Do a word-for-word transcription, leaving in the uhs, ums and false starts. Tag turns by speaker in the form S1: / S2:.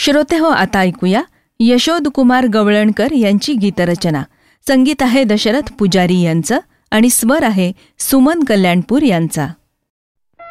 S1: श्रोते हो, आता ऐकूया यशोदकुमार गवळणकर यांची गीतरचना. संगीत आहे दशरथ पुजारी यांचं आणि स्वर आहे सुमन कल्याणपूर यांचा.